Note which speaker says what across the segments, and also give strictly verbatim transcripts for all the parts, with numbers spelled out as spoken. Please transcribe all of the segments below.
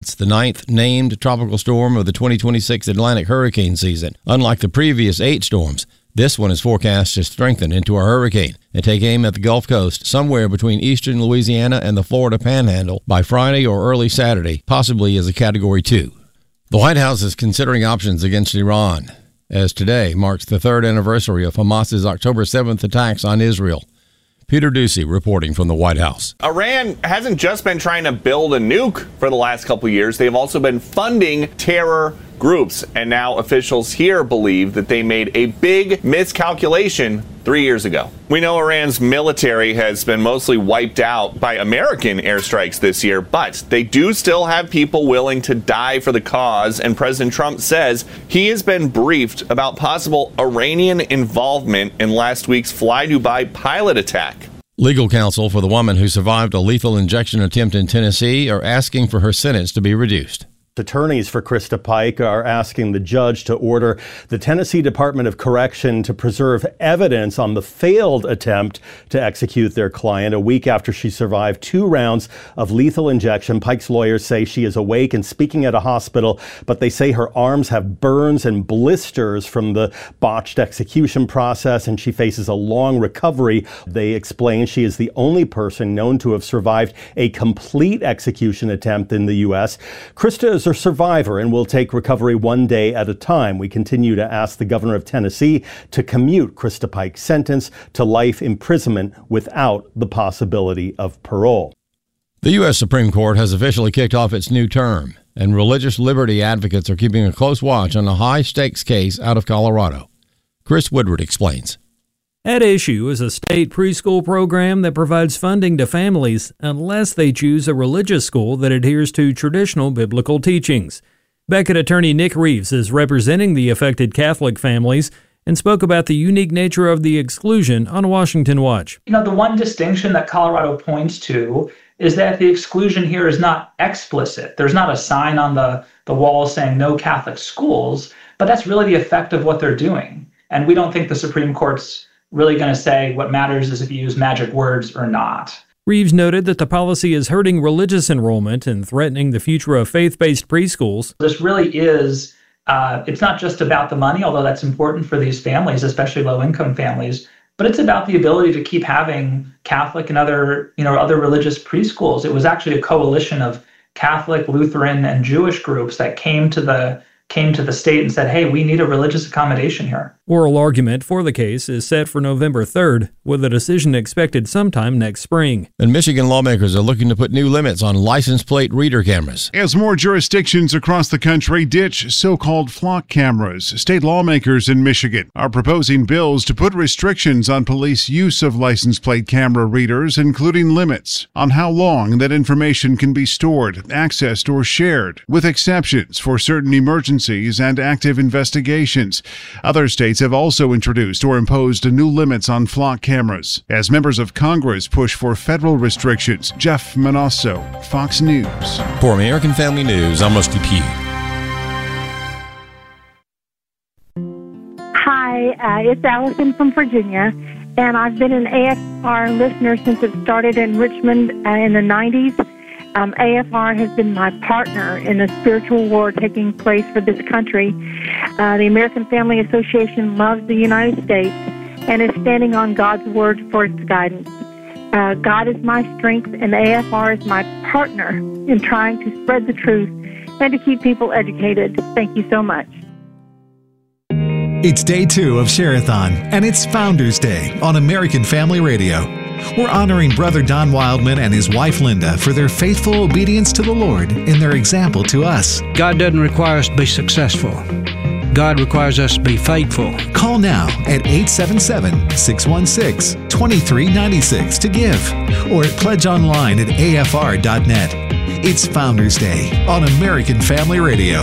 Speaker 1: Florence, the ninth named tropical storm of the twenty twenty-six Atlantic hurricane season. Unlike the previous eight storms, this one is forecast to strengthen into a hurricane and take aim at the Gulf Coast somewhere between eastern Louisiana and the Florida Panhandle by Friday or early Saturday, possibly as a Category two. The White House is considering options against Iran, as today marks the third anniversary of Hamas's October seventh attacks on Israel. Peter Ducey reporting from the White House.
Speaker 2: Iran hasn't just been trying to build a nuke for the last couple years. They've also been funding terror groups. And now officials here believe that they made a big miscalculation three years ago. We know Iran's military has been mostly wiped out by American airstrikes this year, but they do still have people willing to die for the cause. And President Trump says he has been briefed about possible Iranian involvement in last week's Fly Dubai pilot attack.
Speaker 1: Legal counsel for the woman who survived a lethal injection attempt in Tennessee are asking for her sentence to be reduced.
Speaker 3: Attorneys for Krista Pike are asking the judge to order the Tennessee Department of Correction to preserve evidence on the failed attempt to execute their client a week after she survived two rounds of lethal injection. Pike's lawyers say she is awake and speaking at a hospital, but they say her arms have burns and blisters from the botched execution process, and she faces a long recovery. They explain she is the only person known to have survived a complete execution attempt in the U S. Krista is a survivor and will take recovery one day at a time. We continue to ask the governor of Tennessee to commute Krista Pike's sentence to life imprisonment without the possibility of parole.
Speaker 1: The U S Supreme Court has officially kicked off its new term, and religious liberty advocates are keeping a close watch on a high-stakes case out of Colorado. Chris Woodward explains.
Speaker 4: At issue is a state preschool program that provides funding to families unless they choose a religious school that adheres to traditional biblical teachings. Beckett attorney Nick Reeves is representing the affected Catholic families and spoke about the unique nature of the exclusion on Washington Watch.
Speaker 5: You know, the one distinction that Colorado points to is that the exclusion here is not explicit. There's not a sign on the, the wall saying no Catholic schools, but that's really the effect of what they're doing. And we don't think the Supreme Court's really going to say what matters is if you use magic words or not.
Speaker 4: Reeves noted that the policy is hurting religious enrollment and threatening the future of faith-based preschools.
Speaker 5: This really is, uh, it's not just about the money, although that's important for these families, especially low-income families, but it's about the ability to keep having Catholic and other, you know, other religious preschools. It was actually a coalition of Catholic, Lutheran, and Jewish groups that came to the came to the state and said, hey, we need a religious accommodation here.
Speaker 4: Oral argument for the case is set for November third, with a decision expected sometime next spring.
Speaker 1: And Michigan lawmakers are looking to put new limits on license plate reader cameras.
Speaker 6: As more jurisdictions across the country ditch so-called flock cameras, state lawmakers in Michigan are proposing bills to put restrictions on police use of license plate camera readers, including limits on how long that information can be stored, accessed, or shared, with exceptions for certain emergencies and active investigations. Other states have also introduced or imposed new limits on flock cameras as members of Congress push for federal restrictions. Jeff Manasso, Fox News.
Speaker 1: For American Family News, I'm Rusty Pugh.
Speaker 7: Hi, uh, it's Allison from Virginia, and I've been an A F R listener since it started in Richmond uh, in the nineties. Um, A F R has been my partner in the spiritual war taking place for this country. Uh, the American Family Association loves the United States and is standing on God's word for its guidance. Uh, God is my strength, and A F R is my partner in trying to spread the truth and to keep people educated. Thank you so much.
Speaker 8: It's day two of Share-a-thon, and it's Founders Day on American Family Radio. We're honoring Brother Don Wildman and his wife Linda for their faithful obedience to the Lord and their example to us.
Speaker 9: God doesn't require us to be successful. God requires us to be faithful.
Speaker 8: Call now at eight seven seven, six one six, two three nine six to give, or at pledge online at A F R dot net. It's Founders Day on American Family Radio.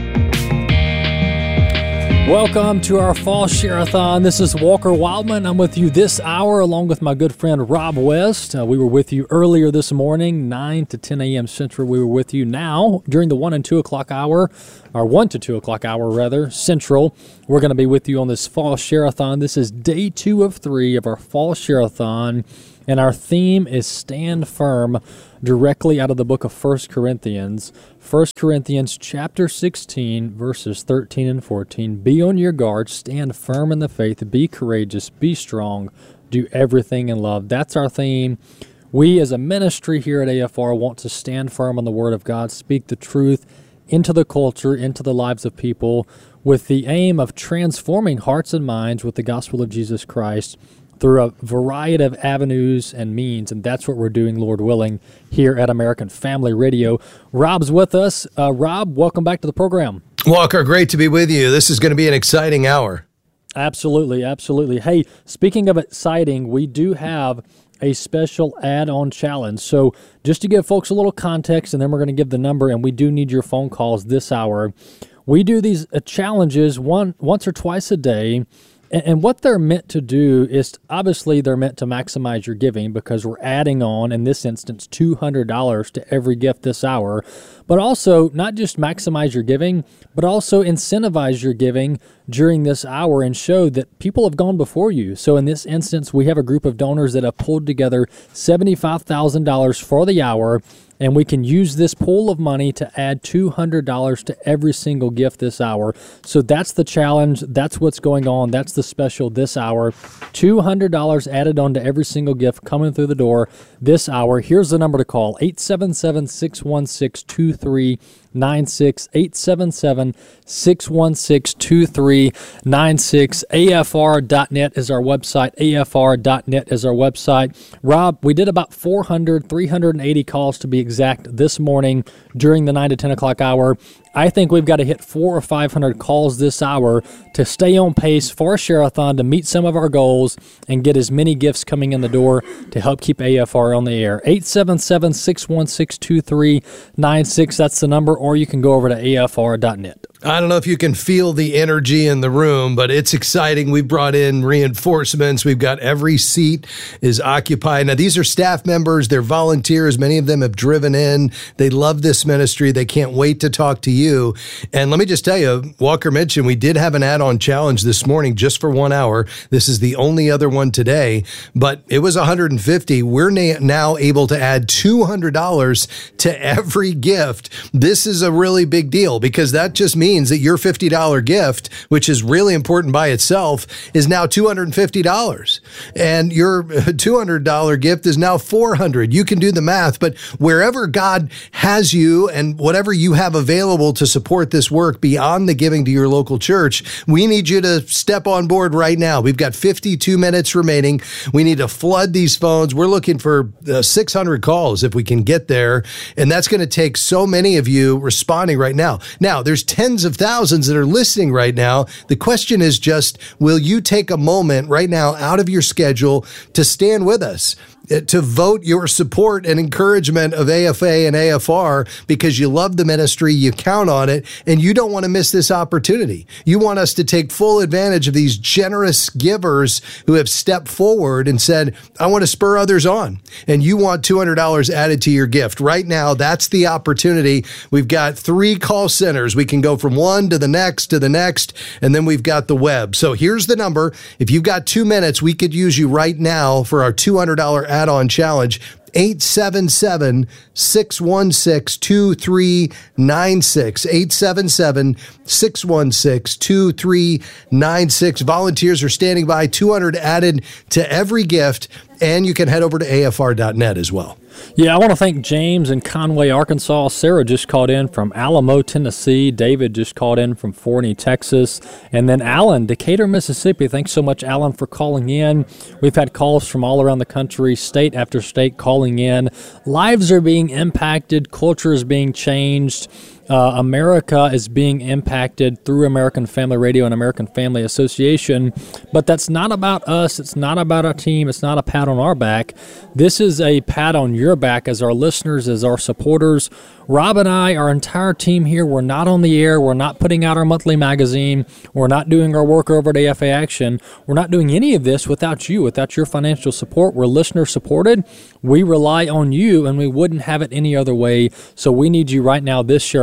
Speaker 10: Welcome to our Fall Share-a-thon. This is Walker Wildman. I'm with you this hour along with my good friend Rob West. Uh, we were with you earlier this morning, nine to ten a.m. Central. We were with you now during the one and two o'clock hour, or one to two o'clock hour rather, Central. We're going to be with you on this Fall Share-a-thon. This is day two of three of our Fall Share-a-thon. And our theme is Stand Firm, directly out of the book of First Corinthians. First Corinthians chapter sixteen, verses thirteen and fourteen. Be on your guard, stand firm in the faith, be courageous, be strong, do everything in love. That's our theme. We as a ministry here at A F R want to stand firm on the Word of God, speak the truth into the culture, into the lives of people, with the aim of transforming hearts and minds with the gospel of Jesus Christ through a variety of avenues and means, and that's what we're doing, Lord willing, here at American Family Radio. Rob's with us. Uh, Rob, welcome back to the program.
Speaker 11: Walker, great to be with you. This is going to be an exciting hour.
Speaker 10: Absolutely, absolutely. Hey, speaking of exciting, we do have a special add-on challenge. So just to give folks a little context, and then we're going to give the number, and we do need your phone calls this hour. We do these uh, challenges one once or twice a day. And what they're meant to do is, obviously, they're meant to maximize your giving because we're adding on, in this instance, two hundred dollars to every gift this hour. But also, not just maximize your giving, but also incentivize your giving during this hour and show that people have gone before you. So in this instance, we have a group of donors that have pulled together seventy-five thousand dollars for the hour, and we can use this pool of money to add two hundred dollars to every single gift this hour. So that's the challenge. That's what's going on. That's the special this hour. two hundred dollars added on to every single gift coming through the door this hour. Here's the number to call, eight seven seven, six one six, two three nine six, eight seven seven, six one six, two three nine six. A F R dot net is our website. A F R dot net is our website. Rob, we did about four hundred, three hundred eighty calls to be exact this morning during the nine to ten o'clock hour. I think we've got to hit four or five hundred calls this hour to stay on pace for a share-a-thon, to meet some of our goals and get as many gifts coming in the door to help keep A F R on the air. eight seven seven, six one six, two three nine six, that's the number, or you can go over to A F R dot net.
Speaker 11: I don't know if you can feel the energy in the room, but it's exciting. We brought in reinforcements. We've got every seat is occupied. Now, these are staff members. They're volunteers. Many of them have driven in. They love this ministry. They can't wait to talk to you. And let me just tell you, Walker mentioned we did have an add-on challenge this morning just for one hour. This is the only other one today, but it was one hundred fifty. We're na- now able to add two hundred dollars to every gift. This is a really big deal because that just means that your fifty dollars gift, which is really important by itself, is now two hundred fifty dollars. And your two hundred dollars gift is now four hundred dollars. You can do the math, but wherever God has you and whatever you have available to support this work beyond the giving to your local church, we need you to step on board right now. We've got fifty-two minutes remaining. We need to flood these phones. We're looking for uh, six hundred calls if we can get there. And that's going to take so many of you responding right now. Now, there's tens of thousands that are listening right now. The question is just, will you take a moment right now out of your schedule to stand with us, to vote your support and encouragement of A F A and A F R because you love the ministry, you count on it, and you don't want to miss this opportunity. You want us to take full advantage of these generous givers who have stepped forward and said, I want to spur others on. And you want two hundred dollars added to your gift. Right now, that's the opportunity. We've got three call centers. We can go from one to the next to the next, and then we've got the web. So here's the number. If you've got two minutes, we could use you right now for our two hundred dollars add-on challenge. eight seven seven, six one six, two three nine six. eight seven seven, six one six, two three nine six. Volunteers are standing by. two hundred added to every gift. And you can head over to A F R dot net as well.
Speaker 10: Yeah, I want to thank James in Conway, Arkansas. Sarah just called in from Alamo, Tennessee. David just called in from Forney, Texas. And then Alan, Decatur, Mississippi. Thanks so much, Alan, for calling in. We've had calls from all around the country, state after state, calling in. Lives are being impacted. Culture is being changed. Uh, America is being impacted through American Family Radio and American Family Association, but that's not about us. It's not about our team. It's not a pat on our back. This is a pat on your back as our listeners, as our supporters. Rob and I, our entire team here, we're not on the air. We're not putting out our monthly magazine. We're not doing our work over at A F A Action. We're not doing any of this without you, without your financial support. We're listener supported. We rely on you, and we wouldn't have it any other way. So we need you right now this share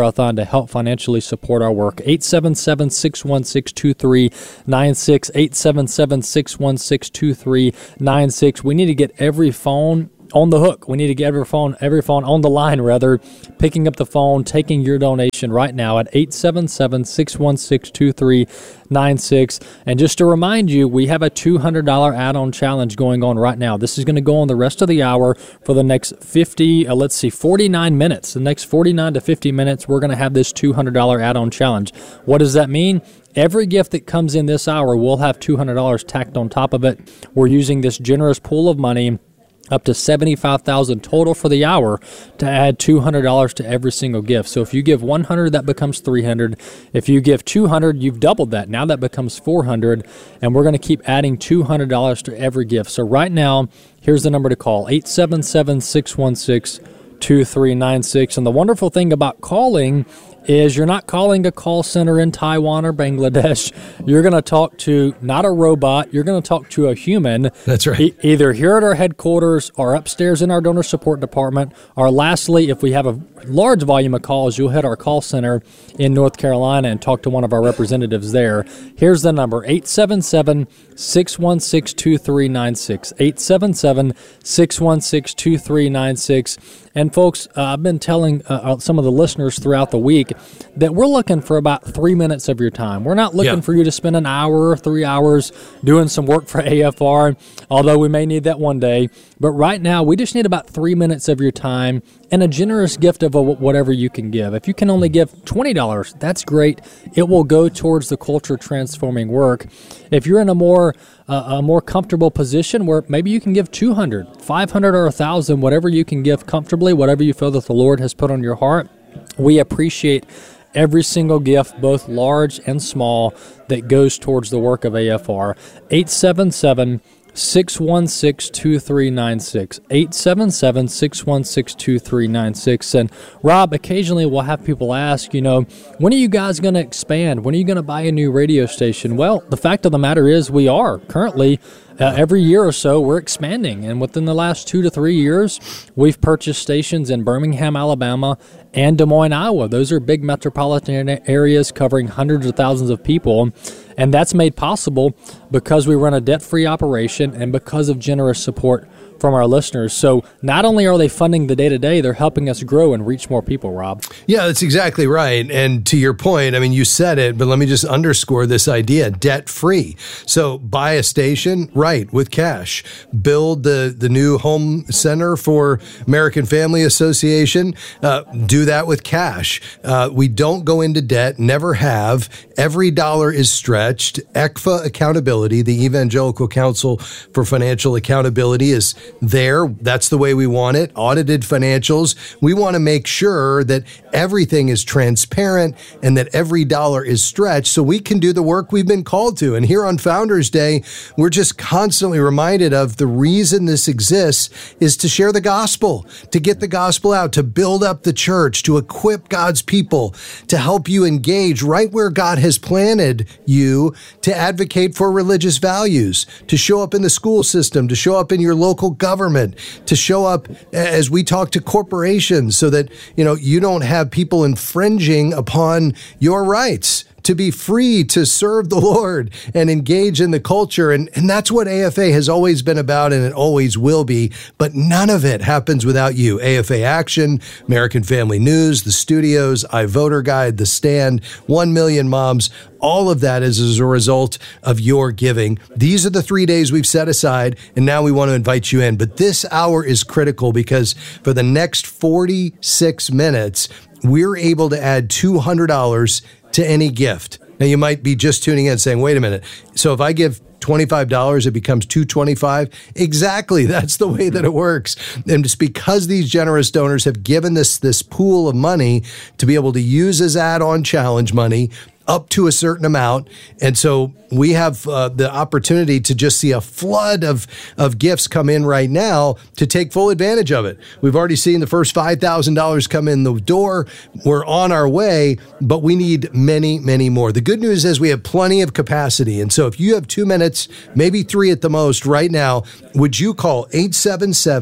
Speaker 10: Share-a-thon to help financially support our work. eight seven seven, six one six, two three nine six, eight seven seven, six one six, two three nine six. We need to get every phone on the hook. We need to get every phone, every phone on the line, rather, picking up the phone, taking your donation right now at eight seven seven, six one six, two three nine six. And just to remind you, we have a two hundred dollars add-on challenge going on right now. This is going to go on the rest of the hour for the next fifty, uh, let's see, forty-nine minutes. The next forty-nine to fifty minutes, we're going to have this two hundred dollars add-on challenge. What does that mean? Every gift that comes in this hour will have two hundred dollars tacked on top of it. We're using this generous pool of money, up to seventy-five thousand dollars total for the hour, to add two hundred dollars to every single gift. So if you give one hundred dollars, that becomes three hundred dollars. If you give two hundred dollars, you've doubled that. Now that becomes four hundred dollars, and we're going to keep adding two hundred dollars to every gift. So right now, here's the number to call, eight seven seven, six one six, two three nine six. And the wonderful thing about calling is you're not calling a call center in Taiwan or Bangladesh. You're going to talk to not a robot. You're going to talk to a human.
Speaker 11: That's right.
Speaker 10: E- either here at our headquarters or upstairs in our donor support department. Or lastly, if we have a large volume of calls, you'll hit our call center in North Carolina and talk to one of our representatives there. Here's the number, eight seven seven, six one six, two three nine six. eight seven seven, six one six, two three nine six. And folks, uh, I've been telling uh, some of the listeners throughout the week that we're looking for about three minutes of your time. We're not looking
Speaker 11: yeah.
Speaker 10: for you to spend an hour or three hours doing some work for A F R, although we may need that one day. But right now, we just need about three minutes of your time and a generous gift of whatever you can give. If you can only give twenty dollars, that's great. It will go towards the culture transforming work. If you're in a more uh, a more comfortable position where maybe you can give two hundred, five hundred, or one thousand, whatever you can give comfortably, whatever you feel that the Lord has put on your heart, we appreciate every single gift, both large and small, that goes towards the work of A F R. eight seven seven, six one six, two three nine six. eight seven seven, six one six, two three nine six. And Rob, occasionally we'll have people ask, you know, when are you guys going to expand? When are you going to buy a new radio station? Well, the fact of the matter is we are. Currently, Uh, every year or so, we're expanding. And within the last two to three years, we've purchased stations in Birmingham, Alabama, and Des Moines, Iowa. Those are big metropolitan areas covering hundreds of thousands of people. And that's made possible because we run a debt-free operation and because of generous support from our listeners. So not only are they funding the day-to-day, they're helping us grow and reach more people, Rob.
Speaker 11: Yeah, that's exactly right. And to your point, I mean, you said it, but let me just underscore this idea, debt-free. So buy a station, right, with cash. Build the, the new home center for American Family Association, uh, do that with cash. Uh, we don't go into debt, never have. Every dollar is stretched. E C F A accountability, the Evangelical Council for Financial Accountability, is there. That's the way we want it. Audited financials. We want to make sure that everything is transparent and that every dollar is stretched so we can do the work we've been called to. And here on Founders Day, we're just constantly reminded of the reason this exists is to share the gospel, to get the gospel out, to build up the church, to equip God's people, to help you engage right where God has planted you, to advocate for religious values, to show up in the school system, to show up in your local government, to show up as we talk to corporations so that, you know, you don't have people infringing upon your rights to be free to serve the Lord and engage in the culture. And, and that's what A F A has always been about, and it always will be. But none of it happens without you. A F A Action, American Family News, the studios, iVoter Guide, The Stand, One Million Moms. All of that is as a result of your giving. These are the three days we've set aside, and now we want to invite you in. But this hour is critical because for the next forty-six minutes, we're able to add two hundred dollars to any gift. Now, you might be just tuning in saying, wait a minute. So if I give twenty-five dollars, it becomes two hundred twenty-five dollars. Exactly. That's the way that it works. And it's because these generous donors have given this, this pool of money to be able to use as add-on challenge money up to a certain amount. And so we have uh, the opportunity to just see a flood of, of gifts come in right now to take full advantage of it. We've already seen the first five thousand dollars come in the door. We're on our way, but we need many, many more. The good news is we have plenty of capacity. And so if you have two minutes, maybe three at the most right now, would you call eight seven seven,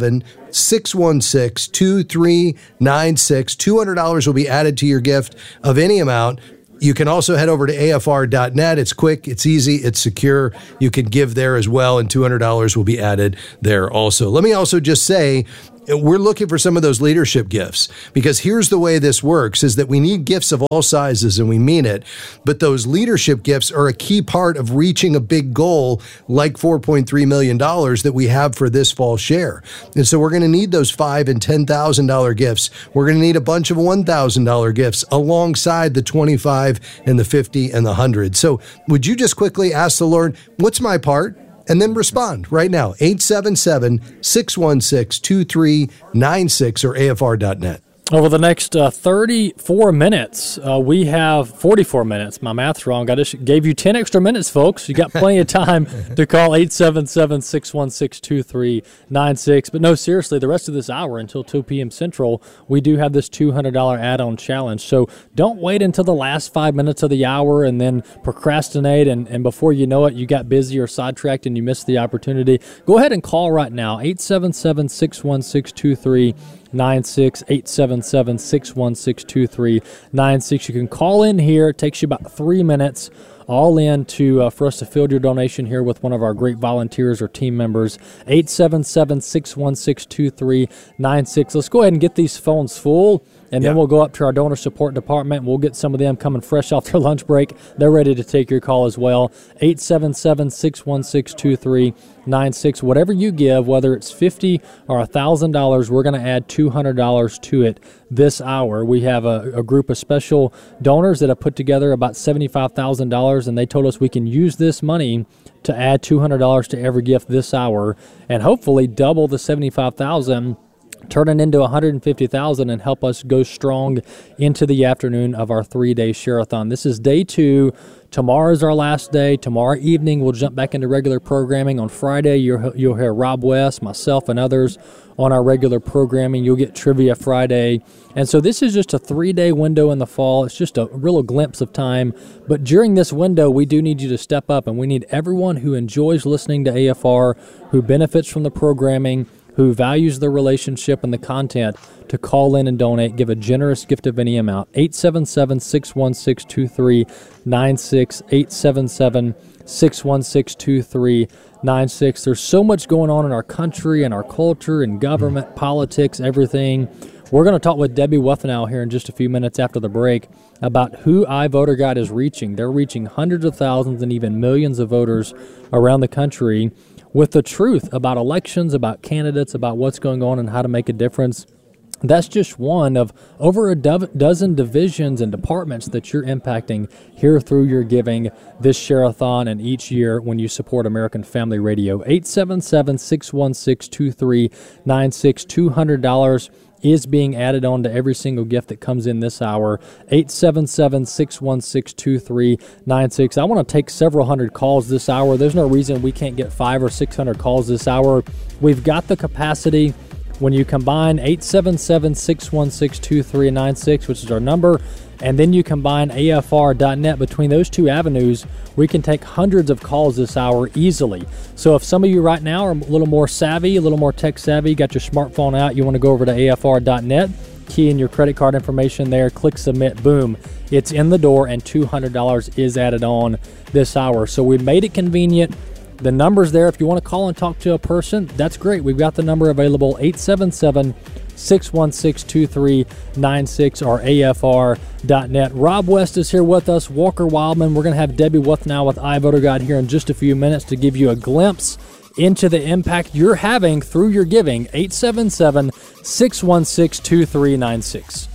Speaker 11: six one six, two three nine six. two hundred dollars will be added to your gift of any amount. You can also head over to A F R dot net. It's quick, it's easy, it's secure. You can give there as well, and two hundred dollars will be added there also. Let me also just say, we're looking for some of those leadership gifts, because here's the way this works, is that we need gifts of all sizes, and we mean it, but those leadership gifts are a key part of reaching a big goal like four point three million dollars that we have for this fall share. And so we're going to need those five thousand dollars and ten thousand dollars gifts. We're going to need a bunch of one thousand dollars gifts alongside the twenty-five and the fifty and the one hundred. So would you just quickly ask the Lord, what's my part? And then respond right now, eight seven seven, six one six, two three nine six or A F R dot net.
Speaker 10: Over the next uh, thirty-four minutes, uh, we have forty-four minutes. My math's wrong. I just gave you ten extra minutes, folks. You got plenty of time to call eight seven seven, six one six, two three nine six. But no, seriously, the rest of this hour until two p.m. Central, we do have this two hundred dollars add-on challenge. So don't wait until the last five minutes of the hour and then procrastinate, and, and before you know it, you got busy or sidetracked and you missed the opportunity. Go ahead and call right now, eight seven seven, six one six, two three nine six, eight seven seven, six one six, two three nine six. You can call in here. It takes you about three minutes all in to uh, for us to field your donation here with one of our great volunteers or team members. eight seven seven, six one six, two three nine six. Let's go ahead and get these phones full, and yeah. then we'll go up to our donor support department. We'll get some of them coming fresh off their lunch break. They're ready to take your call as well. eight seven seven, six one six, two three nine six. Whatever you give, whether it's fifty dollars or one thousand dollars, we're going to add two hundred dollars to it this hour. We have a, a group of special donors that have put together about seventy-five thousand dollars, and they told us we can use this money to add two hundred dollars to every gift this hour and hopefully double the seventy-five thousand dollars, turn it into one hundred fifty thousand dollars, and help us go strong into the afternoon of our three-day share-a-thon. This is day two. Tomorrow is our last day. Tomorrow evening, we'll jump back into regular programming. On Friday, you'll, you'll hear Rob West, myself, and others on our regular programming. You'll get Trivia Friday. And so this is just a three-day window in the fall. It's just a real glimpse of time. But during this window, we do need you to step up, and we need everyone who enjoys listening to A F R, who benefits from the programming, who values the relationship and the content, to call in and donate. Give a generous gift of any amount. eight seven seven, six one six, two three nine six, eight seven seven, six one six, two three nine six. There's so much going on in our country and our culture and government, politics, everything. We're going to talk with Debbie Wuthnow here in just a few minutes after the break about who iVoterGuide is reaching. They're reaching hundreds of thousands and even millions of voters around the country with the truth about elections, about candidates, about what's going on and how to make a difference. That's just one of over a do- dozen divisions and departments that you're impacting here through your giving this share-a-thon and each year when you support American Family Radio. eight seven seven, six one six, two three nine six. two hundred dollars is being added on to every single gift that comes in this hour. eight seven seven, six one six, two three nine six. I want to take several hundred calls this hour. There's no reason we can't get five or six hundred calls this hour. We've got the capacity. When you combine eight seven seven, six one six, two three nine six, which is our number, and then you combine A F R dot net, between those two avenues, we can take hundreds of calls this hour easily. So if some of you right now are a little more savvy, a little more tech savvy, got your smartphone out, you want to go over to A F R dot net, key in your credit card information there, click submit, boom, it's in the door, and two hundred dollars is added on this hour. So we made it convenient. The number's there. If you want to call and talk to a person, that's great. We've got the number available, eight seven seven, six one six, two three nine six or A F R dot net. Rob West is here with us, Walker Wildman. We're going to have Debbie Wuthnow with iVoterGuide here in just a few minutes to give you a glimpse into the impact you're having through your giving. eight seven seven, six one six, two three nine six.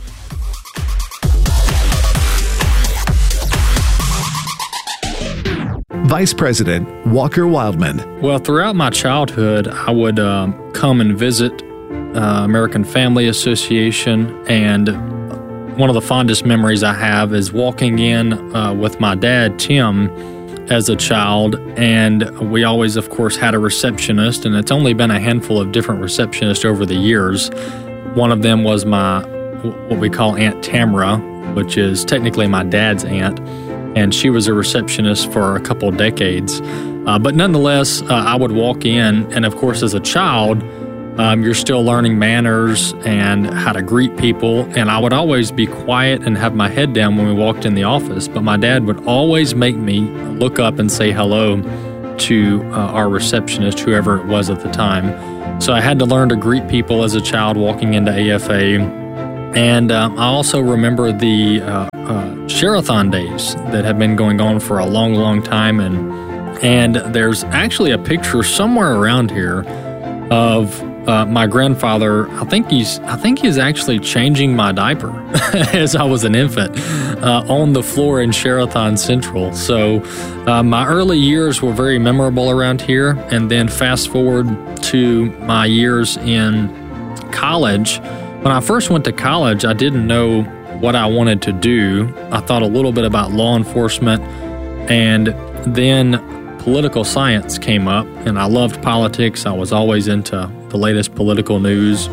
Speaker 8: Vice President Walker Wildman.
Speaker 4: Well, throughout my childhood, I would um, come and visit uh, American Family Association, and one of the fondest memories I have is walking in uh, with my dad, Tim, as a child, and we always, of course, had a receptionist, and it's only been a handful of different receptionists over the years. One of them was my, what we call Aunt Tamara, which is technically my dad's aunt, and she was a receptionist for a couple of decades. Uh, but nonetheless, uh, I would walk in, and of course, as a child, Um, you're still learning manners and how to greet people. And I would always be quiet and have my head down when we walked in the office. But my dad would always make me look up and say hello to uh, our receptionist, whoever it was at the time. So I had to learn to greet people as a child walking into A F A. And um, I also remember the uh, uh, Share-a-thon days that have been going on for a long, long time. And and there's actually a picture somewhere around here of uh, my grandfather. I think he's I think he's actually changing my diaper as I was an infant uh, on the floor in Share-a-thon Central. So uh, my early years were very memorable around here. And then fast forward to my years in college. When I first went to college, I didn't know what I wanted to do. I thought a little bit about law enforcement, and then political science came up, and I loved politics. I was always into the latest political news.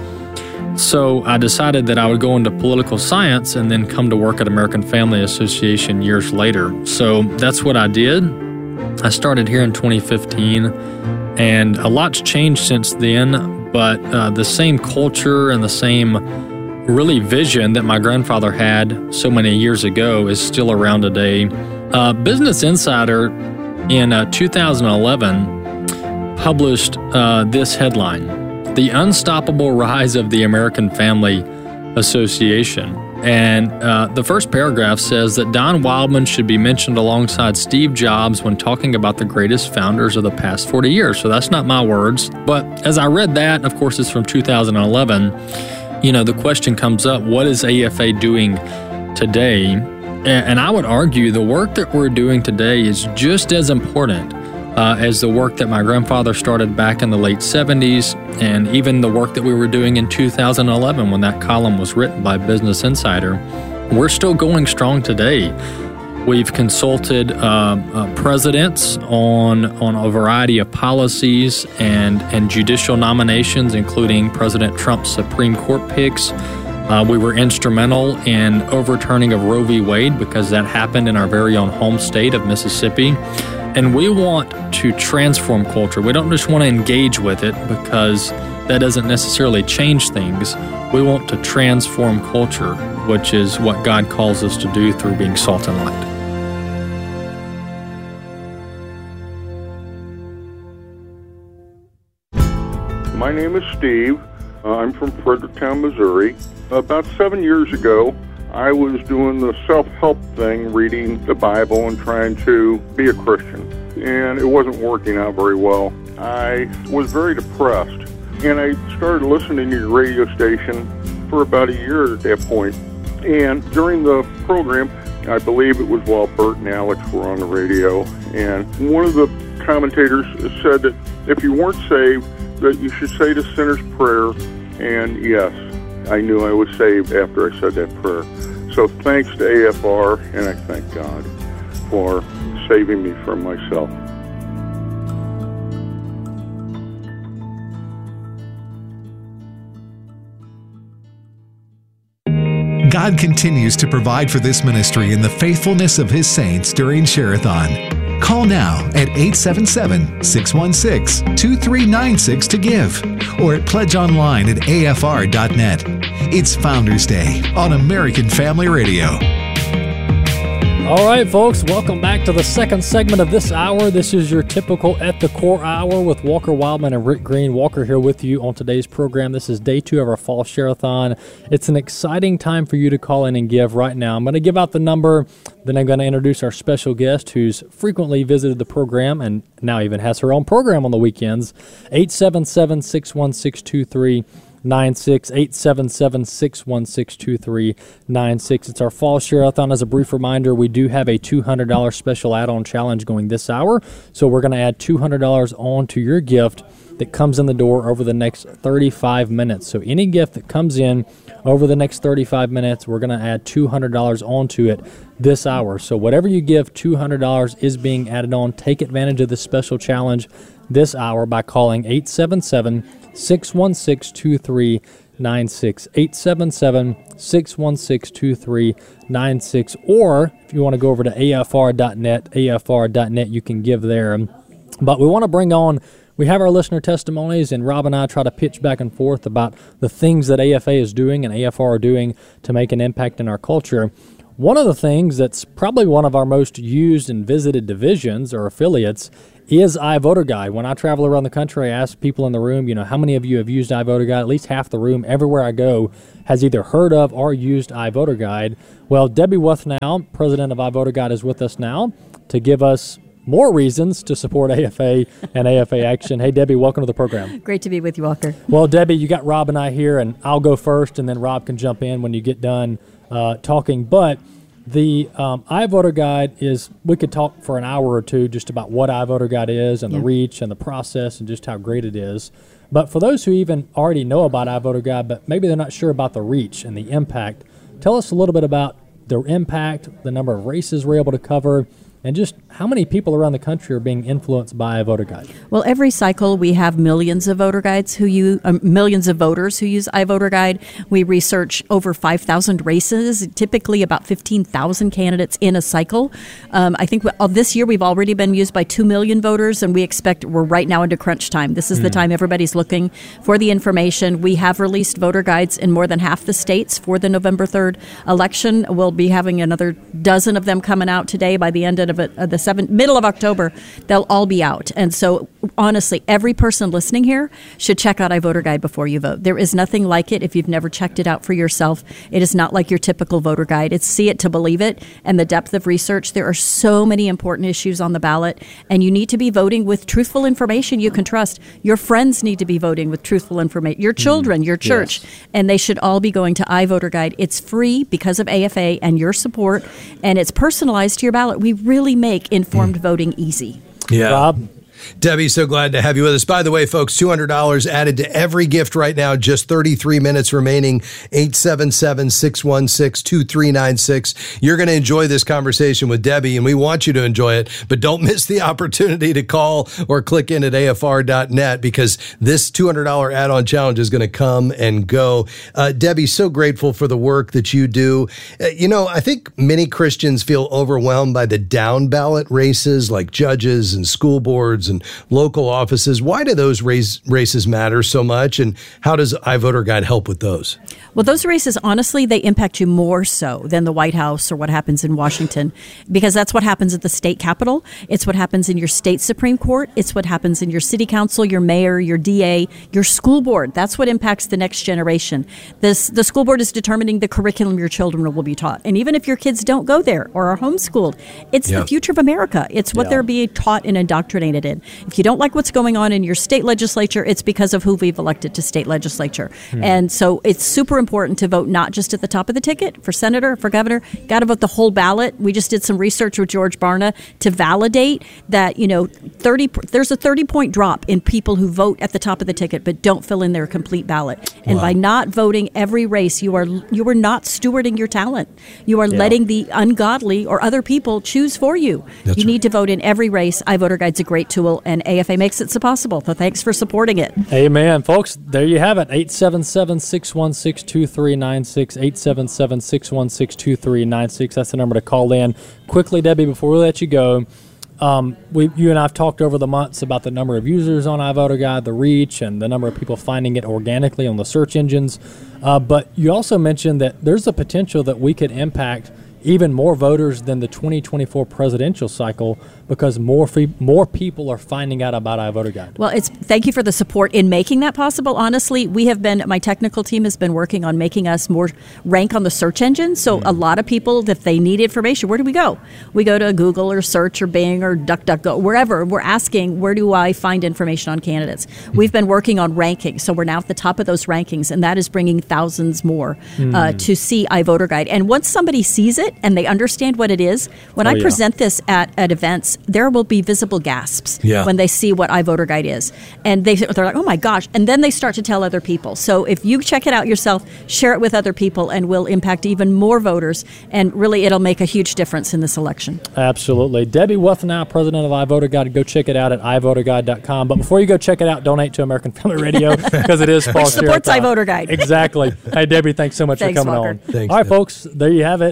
Speaker 4: So I decided that I would go into political science and then come to work at American Family Association years later. So that's what I did. I started here in twenty fifteen, and a lot's changed since then. But uh, the same culture and the same really vision that my grandfather had so many years ago is still around today. Uh, Business Insider in uh, two thousand eleven published uh, this headline: "The Unstoppable Rise of the American Family Association." And uh, the first paragraph says that Don Wildman should be mentioned alongside Steve Jobs when talking about the greatest founders of the past forty years. So that's not my words. But as I read that, of course, it's from two thousand eleven, you know, the question comes up, what is A F A doing today? And I would argue the work that we're doing today is just as important uh, as the work that my grandfather started back in the late seventies, and even the work that we were doing in two thousand eleven when that column was written by Business Insider. We're still going strong today. We've consulted uh, uh, presidents on on a variety of policies and, and judicial nominations, including President Trump's Supreme Court picks. Uh, we were instrumental in overturning of Roe v. Wade because that happened in our very own home state of Mississippi. And we want to transform culture. We don't just want to engage with it because that doesn't necessarily change things. We want to transform culture, which is what God calls us to do through being salt and light.
Speaker 12: My name is Steve. Uh, I'm from Fredericktown, Missouri. About seven years ago, I was doing the self-help thing, reading the Bible and trying to be a Christian. And it wasn't working out very well. I was very depressed. And I started listening to your radio station for about a year at that point. And during the program, I believe it was while Bert and Alex were on the radio, and one of the commentators said that if you weren't saved, that you should say the sinner's prayer. And yes, I knew I was saved after I said that prayer. So thanks to A F R, and I thank God for saving me from myself.
Speaker 8: God continues to provide for this ministry in the faithfulness of His saints during Share-a-thon. Call now at eight seven seven, six one six, two three nine six to give, or at pledge online at A F R dot net. It's Founders Day on American Family Radio.
Speaker 10: All right, folks, welcome back to the second segment of this hour. This is your typical At the Core hour with Walker Wildman and Rick Green. Walker here with you on today's program. This is day two of our fall share-a-thon. It's an exciting time for you to call in and give right now. I'm going to give out the number, then I'm going to introduce our special guest who's frequently visited the program and now even has her own program on the weekends. eight seven seven, six one six, two three nine six, eight seven seven, six one six, two three nine six. It's our fall share-a-thon. As a brief reminder, we do have a two hundred dollars special add-on challenge going this hour, so we're going to add two hundred dollars on to your gift that comes in the door over the next thirty-five minutes. So any gift that comes in over the next thirty-five minutes, we're going to add two hundred dollars onto it this hour. So whatever you give, two hundred dollars is being added on. Take advantage of this special challenge this hour by calling eight seven seven, six one six, two three nine six, eight seven seven, six one six, two three nine six, or if you want to go over to A F R dot net, A F R dot net, you can give there. But we want to bring on we have our listener testimonies, and Rob and I try to pitch back and forth about the things that A F A is doing and A F R are doing to make an impact in our culture. One of the things that's probably one of our most used and visited divisions or affiliates is iVoterGuide. When I travel around the country, I ask people in the room, you know, how many of you have used iVoterGuide? At least half the room, everywhere I go, has either heard of or used iVoterGuide. Well, Debbie Wuthnow, president of iVoterGuide, is with us now to give us more reasons to support A F A and A F A Action. Hey, Debbie, welcome to the program.
Speaker 13: Great to be with you, Walker.
Speaker 10: Well, Debbie, you got Rob and I here, and I'll go first, and then Rob can jump in when you get done uh, talking. But the um, iVoterGuide is, we could talk for an hour or two just about what iVoterGuide is and yeah. the reach and the process and just how great it is. But for those who even already know about iVoterGuide, but maybe they're not sure about the reach and the impact, tell us a little bit about their impact, the number of races we're able to cover, and just how many people around the country are being influenced by iVoterGuide?
Speaker 13: Well, every cycle we have millions of voter guides who use um, millions of voters who use iVoterGuide. We research over five thousand races, typically about fifteen thousand candidates in a cycle. Um, I think we, uh, this year we've already been used by two million voters, and we expect we're right now into crunch time. This is mm. the time everybody's looking for the information. We have released voter guides in more than half the states for the November third election. We'll be having another dozen of them coming out today. By the end of Of, it, of the seventh, middle of October, they'll all be out. And so, honestly, every person listening here should check out iVoterGuide before you vote. There is nothing like it if you've never checked it out for yourself. It is not like your typical voter guide. It's see it to believe it, and the depth of research. There are so many important issues on the ballot, and you need to be voting with truthful information you can trust. Your friends need to be voting with truthful information. Your children, mm, your church, yes. and they should all be going to iVoterGuide. It's free because of A F A and your support, and it's personalized to your ballot. We really Really make informed mm. voting easy.
Speaker 11: Yeah.
Speaker 10: Rob?
Speaker 11: Debbie, so glad to have you with us. By the way, folks, two hundred dollars added to every gift right now. Just thirty-three minutes remaining. eight seven seven, six one six, two three nine six. You're going to enjoy this conversation with Debbie, and we want you to enjoy it. But don't miss the opportunity to call or click in at A F R dot net, because this two hundred dollars add-on challenge is going to come and go. Uh, Debbie, so grateful for the work that you do. Uh, you know, I think many Christians feel overwhelmed by the down-ballot races like judges and school boards and local offices. Why do those race, races matter so much, and how does iVoterGuide help with those?
Speaker 13: Well, those races, honestly, they impact you more so than the White House or what happens in Washington, because that's what happens at the state capitol. It's what happens in your state Supreme Court. It's what happens in your city council, your mayor, your D A, your school board. That's what impacts the next generation. This, the school board is determining the curriculum your children will be taught. And even if your kids don't go there or are homeschooled, it's yeah. the future of America. It's what yeah. they're being taught and indoctrinated in. If you don't like what's going on in your state legislature, it's because of who we've elected to state legislature. Hmm. And so it's super important to vote not just at the top of the ticket for senator, for governor. Got to vote the whole ballot. We just did some research with George Barna to validate that, you know, thirty there's a thirty point drop in people who vote at the top of the ticket but don't fill in their complete ballot. And wow. by not voting every race, you are you are not stewarding your talent. You are yeah. letting the ungodly or other people choose for you. That's you right. need to vote in every race. iVoterGuide's a great tool, and A F A makes it so possible. So thanks for supporting it.
Speaker 10: Amen. Folks, there you have it. eight seven seven, six one six, two three nine six. eight seven seven, six one six, two three nine six. That's the number to call in. Quickly, Debbie, before we let you go, um, we, you and I have talked over the months about the number of users on iVoterGuide, the reach, and the number of people finding it organically on the search engines. Uh, but you also mentioned that there's a potential that we could impact even more voters than the twenty twenty-four presidential cycle, because more free, more people are finding out about iVoterGuide.
Speaker 13: Well, it's thank you for the support in making that possible. Honestly, we have been, my technical team has been working on making us more rank on the search engine. So mm. a lot of people, if they need information, where do we go? We go to Google or Search or Bing or DuckDuckGo, wherever. We're asking, where do I find information on candidates? Mm. We've been working on rankings, so we're now at the top of those rankings, and that is bringing thousands more mm. uh, to see iVoterGuide. And once somebody sees it and they understand what it is, when oh, I yeah. present this at, at events, there will be visible gasps yeah. when they see what iVoterGuide is. And they, they're like, oh my gosh. And then they start to tell other people. So if you check it out yourself, share it with other people, and we'll impact even more voters. And really, it'll make a huge difference in this election.
Speaker 10: Absolutely. Debbie Wuthnow, president of iVoterGuide. Go check it out at i voter guide dot com. But before you go check it out, donate to American Family Radio, because it is Paul
Speaker 13: supports iVoterGuide.
Speaker 10: Exactly. Hey, Debbie, thanks so much
Speaker 13: thanks,
Speaker 10: for coming
Speaker 13: Walker.
Speaker 10: on.
Speaker 11: Thanks,
Speaker 10: All right,
Speaker 11: Deb.
Speaker 10: folks, there you have it. Uh, you hear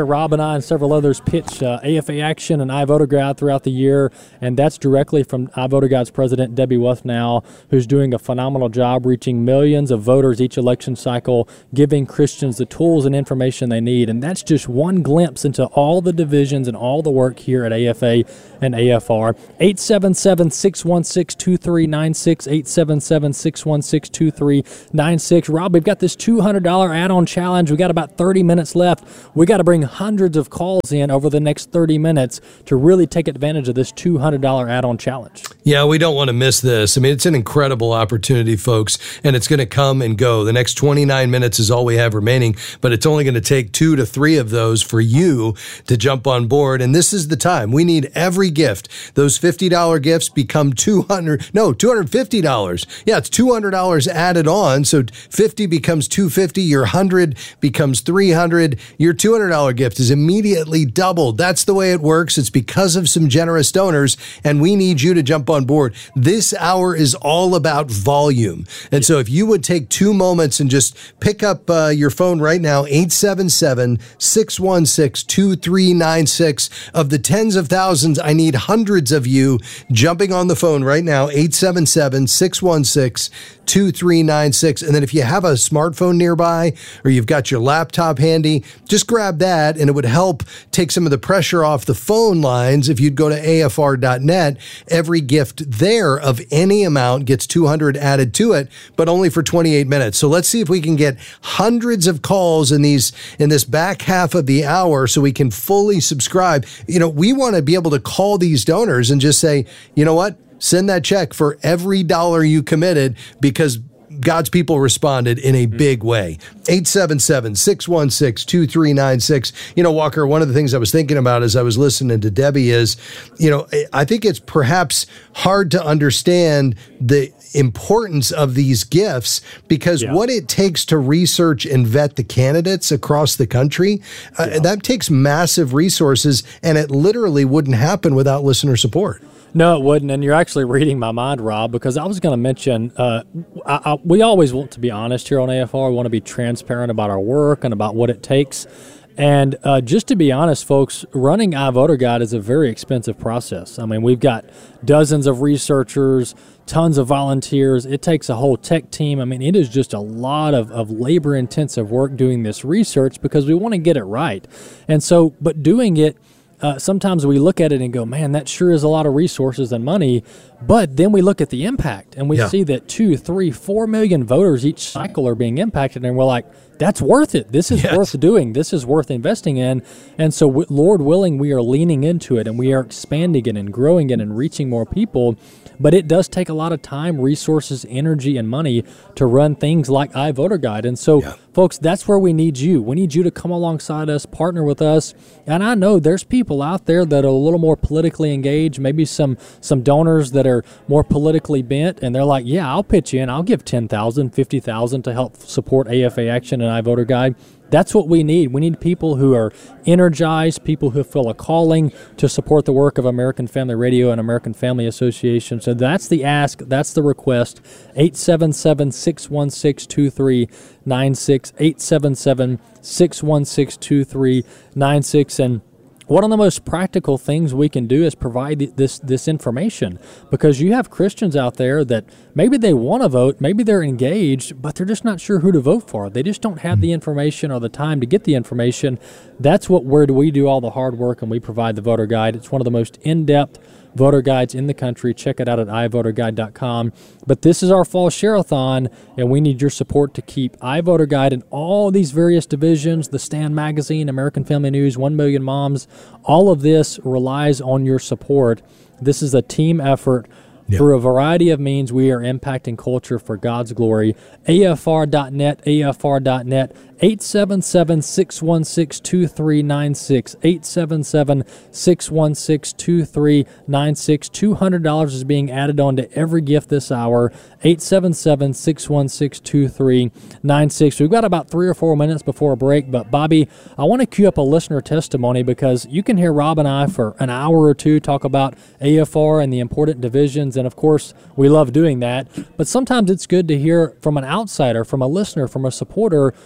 Speaker 10: hear Rob and I and several others pitch uh, A F A Action and iVoterGuide throughout the year, and that's directly from iVoterGuide's president, Debbie Wuthnow, who's doing a phenomenal job reaching millions of voters each election cycle, giving Christians the tools and information they need. And that's just one glimpse into all the divisions and all the work here at A F A and A F R. eight seven seven, six one six, two three nine six, eight seven seven, six one six, two three nine six. Rob, we've got this two hundred dollars add-on challenge. We got about thirty minutes left. We got to bring hundreds of calls in over the next thirty minutes to really take advantage of this two hundred dollars add-on challenge.
Speaker 11: Yeah, we don't want to miss this. I mean, it's an incredible opportunity, folks, and it's going to come and go. The next twenty-nine minutes is all we have remaining, but it's only going to take two to three of those for you to jump on board, and this is the time. We need every gift. Those fifty dollars gifts become two hundred dollars, no, two hundred fifty dollars. Yeah, it's two hundred dollars added on, so fifty becomes two hundred fifty dollars, your one hundred becomes three hundred dollars, your two hundred dollars gift is immediately doubled. That's the way it works. It's because of some generous donors, and we need you to jump on board. This hour is all about volume, and so if you would take two moments and just pick up uh, your phone right now, eight seven seven, six one six, two three nine six. Of the tens of thousands, I need hundreds of you jumping on the phone right now, eight seven seven, six one six, two three nine six. And then if you have a smartphone nearby or you've got your laptop handy, just grab that, and it would help take some of the pressure off the phone lines. If you'd go to A F R dot net, every gift there of any amount gets two hundred added to it, but only for twenty-eight minutes. So let's see if we can get hundreds of calls in these in this back half of the hour so we can fully subscribe. You know, we want to be able to call these donors and just say, you know what? Send that check for every dollar you committed, because God's people responded in a big way. eight seven seven, six one six, two three nine six. You know, Walker, one of the things I was thinking about as I was listening to Debbie is, you know, I think it's perhaps hard to understand the importance of these gifts, because yeah. what it takes to research and vet the candidates across the country, uh, yeah. that takes massive resources, and it literally wouldn't happen without listener support.
Speaker 10: No, it wouldn't, and you're actually reading my mind, Rob, because I was going to mention, uh, I, I, we always want to be honest here on A F R. We want to be transparent about our work and about what it takes. And uh, just to be honest, folks, running iVoterGuide is a very expensive process. I mean, we've got dozens of researchers, tons of volunteers. It takes a whole tech team. I mean, it is just a lot of, of labor-intensive work doing this research because we want to get it right. And so, but doing it, Uh, sometimes we look at it and go, man, that sure is a lot of resources and money. But then we look at the impact, and we yeah. see that two, three, four million voters each cycle are being impacted, and we're like, that's worth it. This is yes. worth doing. This is worth investing in. And so, w- Lord willing, we are leaning into it, and we are expanding it and growing it and reaching more people. But it does take a lot of time, resources, energy, and money to run things like iVoterGuide. And so, yeah. folks, that's where we need you. We need you to come alongside us, partner with us. And I know there's people out there that are a little more politically engaged, maybe some some donors that are more politically bent, and they're like, yeah, I'll pitch in. I'll give ten thousand dollars, fifty thousand dollars to help support A F A Action and iVoterGuide. That's what we need. We need people who are energized, people who feel a calling to support the work of American Family Radio and American Family Association. So that's the ask. That's the request. eight seven seven, six one six, two three nine six, eight seven seven, six one six, two three nine six. And one of the most practical things we can do is provide this this information, because you have Christians out there that maybe they want to vote, maybe they're engaged, but they're just not sure who to vote for. They just don't have the information or the time to get the information. That's what where do we do all the hard work, and we provide the voter guide. It's one of the most in-depth voter guides in the country. Check it out at i voter guide dot com. But this is our fall share-a-thon, and we need your support to keep iVoterGuide in all these various divisions, the Stand Magazine, American Family News, One Million Moms. All of this relies on your support. This is a team effort. Yep. Through a variety of means, we are impacting culture for God's glory. A F R dot net, A F R dot net, eight seven seven, six one six, two three nine six, eight seven seven, six one six, two three nine six. two hundred dollars is being added on to every gift this hour, eight seven seven, six one six, two three nine six. We've got about three or four minutes before a break, but Bobby, I want to cue up a listener testimony, because you can hear Rob and I for an hour or two talk about A F R and the important divisions, and of course, we love doing that, but sometimes it's good to hear from an outsider, from a listener, from a supporter who's had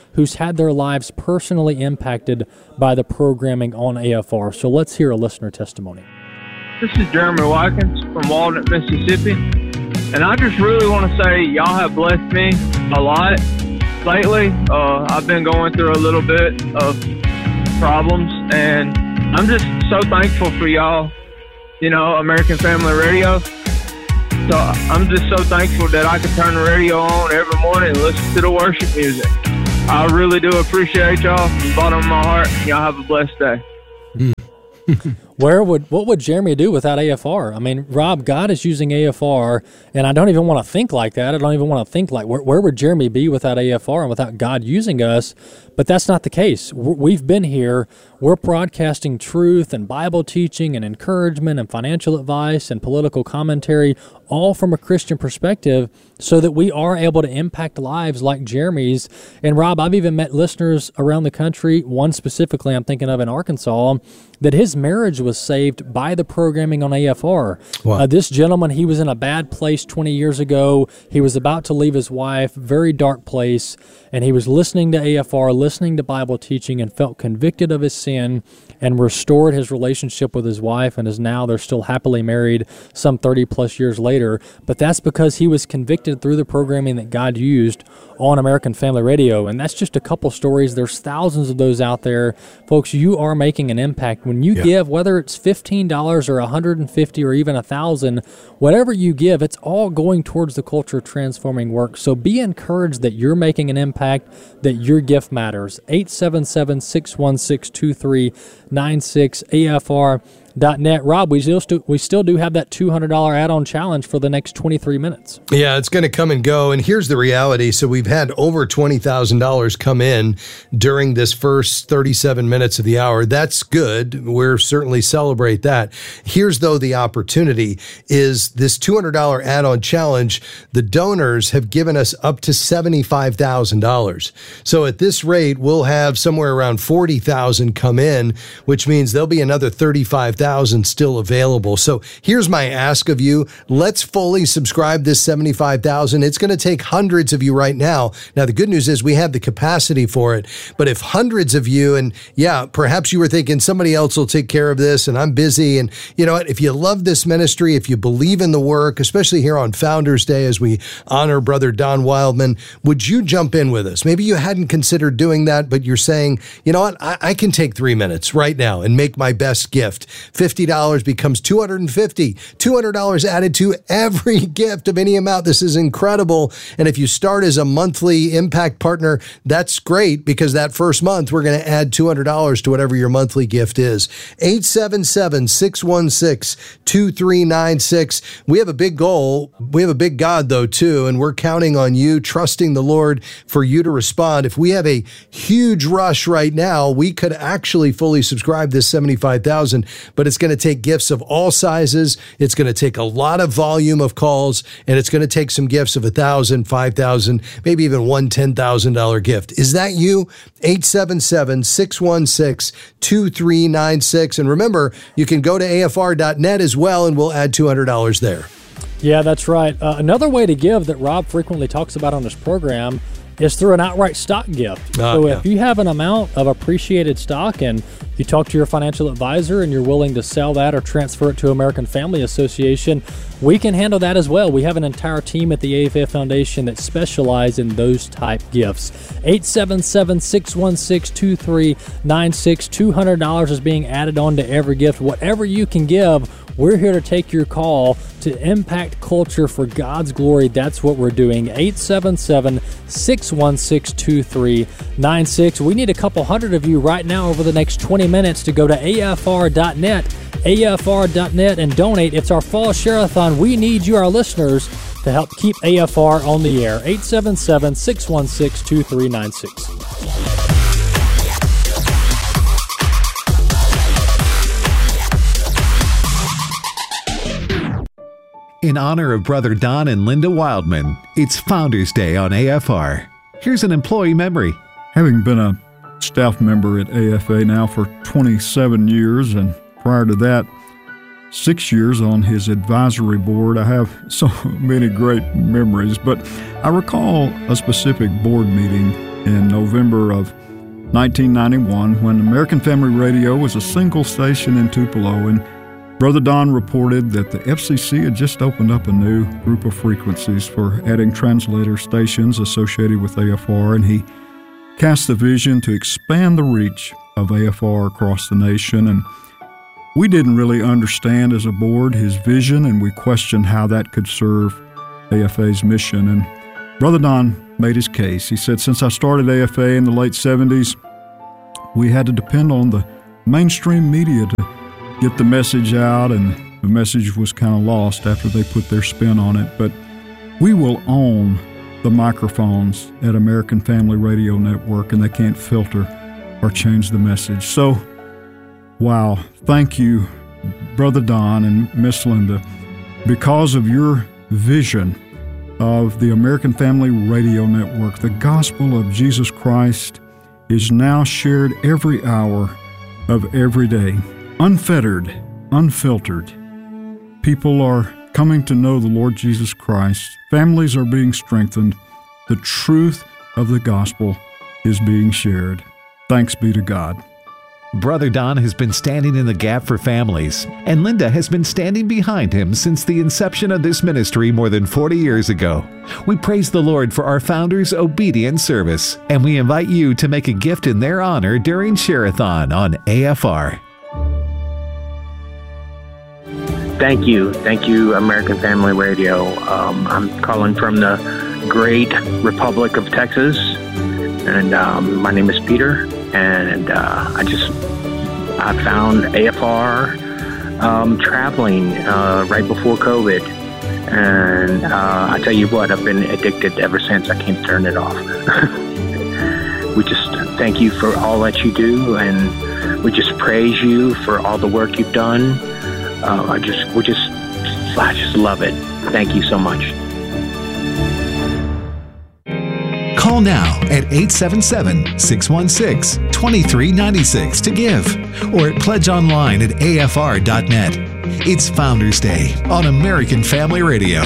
Speaker 10: had their lives personally impacted by the programming on A F R. So let's hear a listener testimony.
Speaker 14: This is Jeremy Watkins from Walnut, Mississippi. And I just really want to say y'all have blessed me a lot lately. Uh, I've been going through a little bit of problems, and I'm just so thankful for y'all, you know, American Family Radio. So I'm just so thankful that I can turn the radio on every morning and listen to the worship music. I really do appreciate y'all from the bottom of my heart. Y'all have a blessed day.
Speaker 10: Where would what would Jeremy do without A F R? I mean, Rob, God is using A F R, and I don't even want to think like that. I don't even want to think like, where, where would Jeremy be without A F R and without God using us? But that's not the case. We've been here. We're broadcasting truth and Bible teaching and encouragement and financial advice and political commentary, all from a Christian perspective, so that we are able to impact lives like Jeremy's. And Rob, I've even met listeners around the country, one specifically I'm thinking of in Arkansas, that his marriage was saved by the programming on A F R. Wow. Uh, this gentleman, he was in a bad place twenty years ago. He was about to leave his wife, very dark place, and he was listening to A F R, listening to Bible teaching, and felt convicted of his sin and restored his relationship with his wife, and is now, they're still happily married some thirty plus years later. But that's because he was convicted through the programming that God used on American Family Radio. And that's just a couple stories. There's thousands of those out there. Folks, you are making an impact. When you yeah. give, whether it's fifteen dollars or one hundred fifty dollars or even one thousand dollars, whatever you give, it's all going towards the culture transforming work. So be encouraged that you're making an impact, that your gift matters. eight seven seven, six one six, two three nine six, A F R dot net. Rob, we still, stu- we still do have that two hundred dollars add-on challenge for the next twenty-three minutes.
Speaker 11: Yeah, it's going to come and go. And here's the reality. So we've had over twenty thousand dollars come in during this first thirty-seven minutes of the hour. That's good. We're certainly celebrate that. Here's, though, the opportunity is this two hundred dollars add-on challenge. The donors have given us up to seventy-five thousand dollars. So at this rate, we'll have somewhere around forty thousand come in, which means there'll be another thirty-five thousand still available. So here's my ask of you. Let's fully subscribe this seventy-five thousand. It's going to take hundreds of you right now. Now, the good news is we have the capacity for it. But if hundreds of you, and yeah, perhaps you were thinking somebody else will take care of this and I'm busy. And you know what? If you love this ministry, if you believe in the work, especially here on Founders Day as we honor Brother Don Wildman, would you jump in with us? Maybe you hadn't considered doing that, but you're saying, you know what? I, I can take three minutes right now and make my best gift. fifty dollars becomes two hundred fifty dollars. two hundred dollars added to every gift of any amount. This is incredible. And if you start as a monthly impact partner, that's great, because that first month we're going to add two hundred dollars to whatever your monthly gift is. eight seven seven, six one six, two three nine six. We have a big goal. We have a big God, though, too, and we're counting on you, trusting the Lord for you to respond. If we have a huge rush right now, we could actually fully subscribe this seventy-five thousand, but it's going to take gifts of all sizes. It's going to take a lot of volume of calls, and it's going to take some gifts of one thousand dollars, five thousand dollars, maybe even one ten thousand dollars gift. Is that you? eight seven seven, six one six, two three nine six. And remember, you can go to A F R dot net as well, and we'll add two hundred dollars there.
Speaker 10: Yeah, that's right. Uh, another way to give that Rob frequently talks about on this program is through an outright stock gift. Uh, so if yeah. you have an amount of appreciated stock and you talk to your financial advisor and you're willing to sell that or transfer it to American Family Association, we can handle that as well. We have an entire team at the A F A Foundation that specialize in those type gifts. eight seven seven, six one six, two three nine six. two hundred dollars is being added on to every gift. Whatever you can give, we're here to take your call to impact culture for God's glory. That's what we're doing. eight seven seven, six one six, two three nine six. We need a couple hundred of you right now over the next twenty minutes to go to A F R dot net, A F R dot net, and donate. It's our fall share-a-thon. We need you, our listeners, to help keep A F R on the air. eight seven seven, six one six, two three nine six.
Speaker 8: In honor of Brother Don and Linda Wildman, it's Founders Day on A F R. Here's an employee memory.
Speaker 15: Having been a staff member at A F A now for twenty-seven years, and prior to that, six years on his advisory board, I have so many great memories. But I recall a specific board meeting in November of nineteen ninety-one when American Family Radio was a single station in Tupelo, and Brother Don reported that the F C C had just opened up a new group of frequencies for adding translator stations associated with A F R, and he cast the vision to expand the reach of A F R across the nation. And we didn't really understand as a board his vision, and we questioned how that could serve A F A's mission. And Brother Don made his case. He said, since I started A F A in the late seventies, we had to depend on the mainstream media to get the message out, and the message was kind of lost after they put their spin on it. But we will own the microphones at American Family Radio Network, and they can't filter or change the message. So, wow, thank you, Brother Don and Miss Linda. Because of your vision of the American Family Radio Network, the gospel of Jesus Christ is now shared every hour of every day. Unfettered, unfiltered. People are coming to know the Lord Jesus Christ. Families are being strengthened. The truth of the gospel is being shared. Thanks be to God.
Speaker 8: Brother Don has been standing in the gap for families, and Linda has been standing behind him since the inception of this ministry more than forty years ago. We praise the Lord for our founders' obedient service, and we invite you to make a gift in their honor during Share-a-thon on A F R.
Speaker 16: Thank you. Thank you, American Family Radio. Um, I'm calling from the great Republic of Texas, and um, my name is Peter, and uh, I just, I found A F R um, traveling uh, right before COVID, and uh, I tell you what, I've been addicted ever since. I can't turn it off. We just thank you for all that you do, and we just praise you for all the work you've done. Uh, I just, we just, I just love it. Thank you so much.
Speaker 8: Call now at eight seven seven, six one six, two three nine six to give, or pledge online at A F R dot net. It's Founders Day on American Family Radio.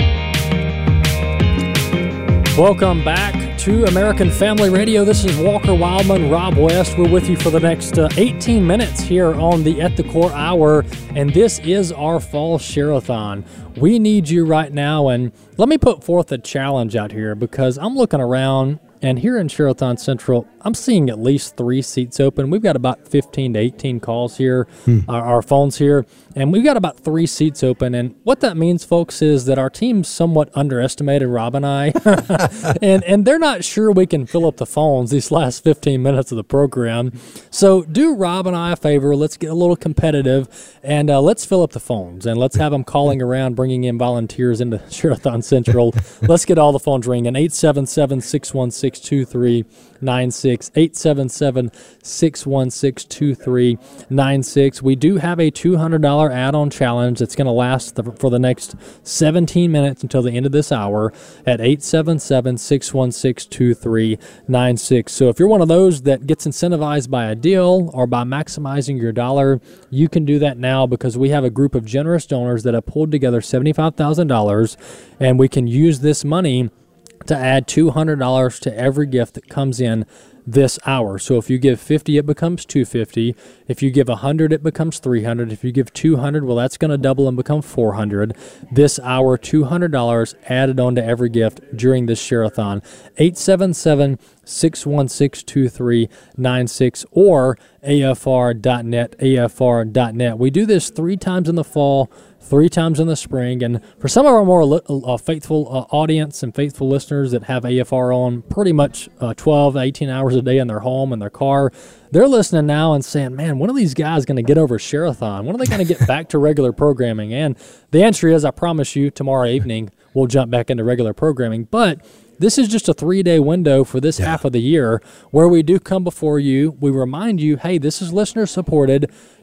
Speaker 10: Welcome back to American Family Radio. This is Walker Wildman, Rob West. We're with you for the next uh, eighteen minutes here on the At the Core Hour, and this is our Fall Share-a-thon. We need you right now, and let me put forth a challenge out here, because I'm looking around, and here in Share-a-thon Central, I'm seeing at least three seats open. We've got about fifteen to eighteen calls here, hmm. our, our phones here, and we've got about three seats open. And what that means, folks, is that our team's somewhat underestimated Rob and I, and, and they're not sure we can fill up the phones these last fifteen minutes of the program. So do Rob and I a favor. Let's get a little competitive, and uh, let's fill up the phones, and let's have them calling around, bringing in volunteers into Share-a-thon Central. Let's get all the phones ringing. eight seven seven, six one six, two three nine six, eight seven seven, six one six, two three nine six. We do have a two hundred dollars add-on challenge that's going to last the, for the next seventeen minutes until the end of this hour at eight seven seven, six one six, two three nine six. So if you're one of those that gets incentivized by a deal or by maximizing your dollar, you can do that now, because we have a group of generous donors that have pulled together seventy-five thousand dollars, and we can use this money to add two hundred dollars to every gift that comes in this hour. So if you give fifty, it becomes two hundred fifty. If you give one hundred, it becomes three hundred. If you give two hundred, well, that's going to double and become four hundred. This hour, two hundred dollars added on to every gift during this Share-a-thon. eight seven seven, six one six, two three nine six or A F R dot net, A F R dot net. We do this three times in the fall, three times in the spring, and for some of our more uh, faithful uh, audience and faithful listeners that have A F R on pretty much uh, twelve, eighteen hours a day in their home, in their car, they're listening now and saying, man, when are these guys going to get over Share-a-thon? When are they going to get back to regular programming? And the answer is, I promise you, tomorrow evening we'll jump back into regular programming. But this is just a three-day window for this yeah. half of the year where we do come before you. We remind you, hey, this is listener-supported.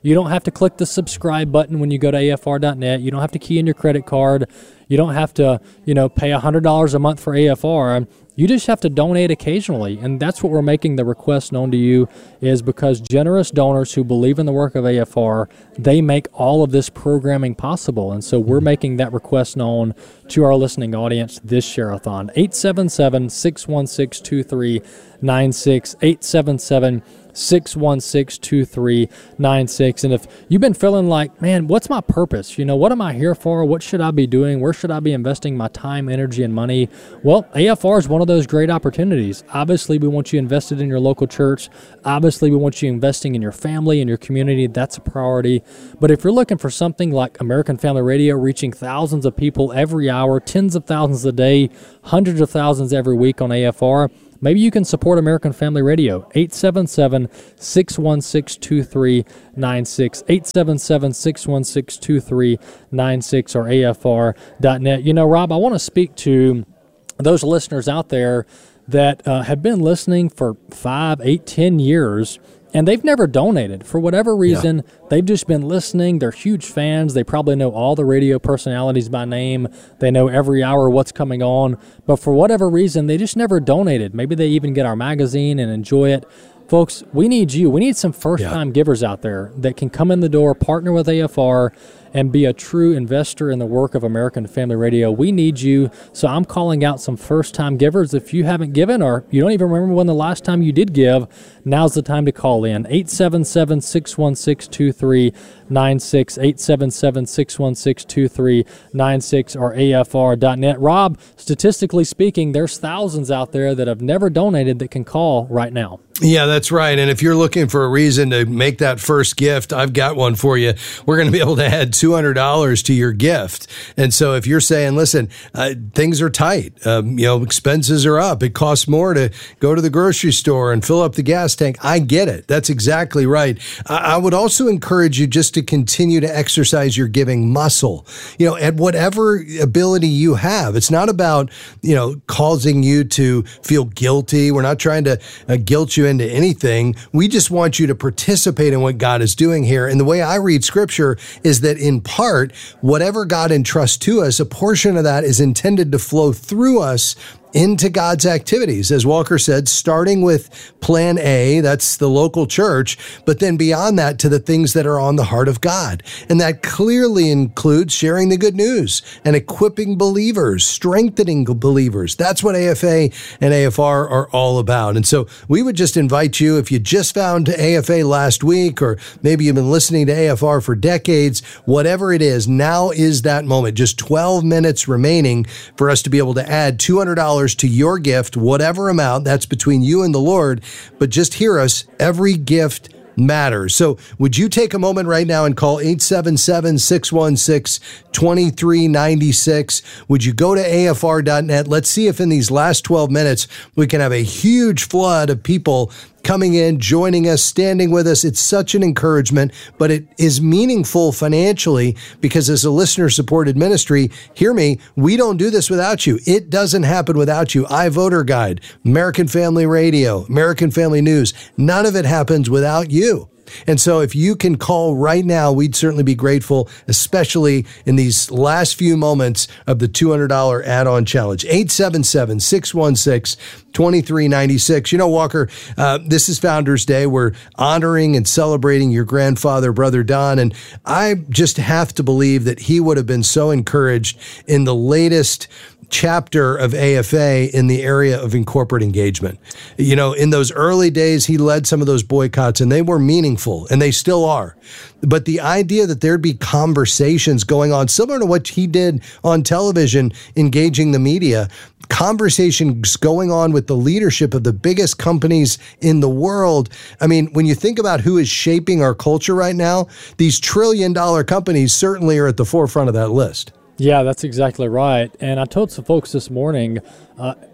Speaker 10: You don't have to click the subscribe button when you go to A F R dot net. You don't have to key in your credit card. You don't have to, you know, pay one hundred dollars a month for A F R. You just have to donate occasionally, and that's what we're making the request known to you, is because generous donors who believe in the work of A F R, they make all of this programming possible, and so we're making that request known to our listening audience this Share-a-thon. eight seven seven, six one six, two three nine six, eight seven seven, six one six, two three nine six. And if you've been feeling like, man, what's my purpose? You know, what am I here for? What should I be doing? Where should I be investing my time, energy, and money? Well, A F R is one of those great opportunities. Obviously, we want you invested in your local church. Obviously, we want you investing in your family and your community. That's a priority. But if you're looking for something like American Family Radio, reaching thousands of people every hour, tens of thousands a day, hundreds of thousands every week on A F R, maybe you can support American Family Radio. eight seven seven, six one six, two three nine six, eight seven seven, six one six, two three nine six, or A F R dot net. You know, Rob, I want to speak to those listeners out there that uh, have been listening for five, eight, ten years, and they've never donated. For whatever reason, yeah. they've just been listening. They're huge fans. They probably know all the radio personalities by name. They know every hour what's coming on. But for whatever reason, they just never donated. Maybe they even get our magazine and enjoy it. Folks, we need you. We need some first-time yeah. givers out there that can come in the door, partner with A F R, and be a true investor in the work of American Family Radio. We need you. So I'm calling out some first-time givers. If you haven't given, or you don't even remember when the last time you did give, now's the time to call in. eight seven seven, six one six, two three nine six, eight seven seven, six one six, two three nine six, or A F R dot net. Rob, statistically speaking, there's thousands out there that have never donated that can call right now.
Speaker 11: Yeah, that's right. And if you're looking for a reason to make that first gift, I've got one for you. We're going to be able to add two hundred dollars to your gift. And so if you're saying, listen, uh, things are tight, um, you know, expenses are up, it costs more to go to the grocery store and fill up the gas tank, I get it. That's exactly right. I, I would also encourage you just to continue to exercise your giving muscle, you know, at whatever ability you have. It's not about, you know, causing you to feel guilty. We're not trying to uh, guilt you into anything. We just want you to participate in what God is doing here. And the way I read scripture is that in part, whatever God entrusts to us, a portion of that is intended to flow through us into God's activities, as Walker said, starting with plan A, that's the local church, but then beyond that to the things that are on the heart of God. And that clearly includes sharing the good news and equipping believers, strengthening believers. That's what A F A and A F R are all about. And so we would just invite you, if you just found A F A last week, or maybe you've been listening to A F R for decades, whatever it is, now is that moment. Just twelve minutes remaining for us to be able to add two hundred dollars to your gift, whatever amount, that's between you and the Lord. But just hear us, every gift matters. So would you take a moment right now and call eight seven seven, six one six, two three nine six? Would you go to A F R dot net? Let's see if in these last twelve minutes we can have a huge flood of people coming in, joining us, standing with us. It's such an encouragement, but it is meaningful financially because as a listener-supported ministry, hear me, we don't do this without you. It doesn't happen without you. iVoter Guide, American Family Radio, American Family News, none of it happens without you. And so if you can call right now, we'd certainly be grateful, especially in these last few moments of the two hundred dollars add-on challenge. eight seven seven, six one six, two three nine six. You know, Walker, uh, this is Founders Day. We're honoring and celebrating your grandfather, Brother Don, and I just have to believe that he would have been so encouraged in the latest chapter of A F A in the area of corporate engagement. You know, in those early days, he led some of those boycotts, and they were meaningful, and they still are. But the idea that there'd be conversations going on, similar to what he did on television, engaging the media, conversations going on with the leadership of the biggest companies in the world. I mean, when you think about who is shaping our culture right now, these trillion dollar companies certainly are at the forefront of that list.
Speaker 10: Yeah, that's exactly right. And I told some folks this morning, uh,